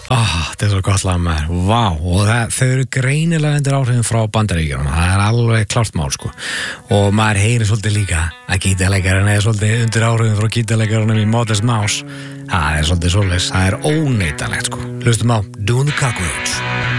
Þetta svo gott lag maður, vá, og þau eru greinilega undir áhrifin frá Bandaríkjunum, það alveg klárt mál sko, og maður heyrir svolítið líka að gítarleikarinn svolítið undir áhrifin frá gítarleikarinn í Modest Mouse, það svolítið svoleiðis, það óneitanlegt sko, hlustum á Doing the Cockroach.